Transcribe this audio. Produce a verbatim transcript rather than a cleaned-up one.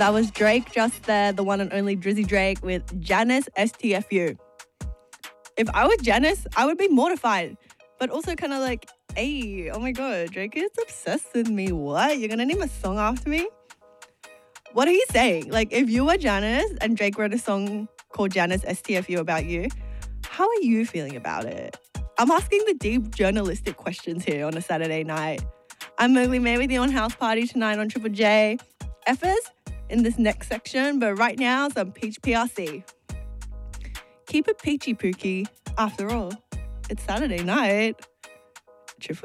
That was Drake just there, the one and only Drizzy Drake with Janice S T F U. If I was Janice, I would be mortified, but also kind of like, hey, oh my God, Drake is obsessed with me. What? You're going to name a song after me? What are you saying? Like, if you were Janice and Drake wrote a song called Janice S T F U about you, how are you feeling about it? I'm asking the deep journalistic questions here on a Saturday night. I'm Mowgli May with you on House Party tonight on Triple J. Effers in this next section, but right now, some Peach P R C. Keep it peachy, Pookie. After all, it's Saturday night.